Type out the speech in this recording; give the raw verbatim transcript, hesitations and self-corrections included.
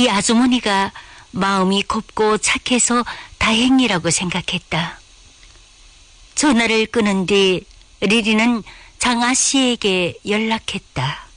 이 아주머니가 마음이 곱고 착해서 다행이라고 생각했다. 전화를 끊은 뒤 리리는 장아 씨에게 연락했다.